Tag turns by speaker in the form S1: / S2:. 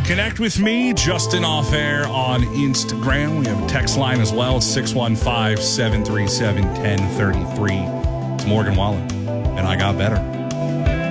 S1: Connect with me, Justin Off Air, on Instagram. We have a text line as well, 615-737-1033. It's Morgan Wallen, and I got better.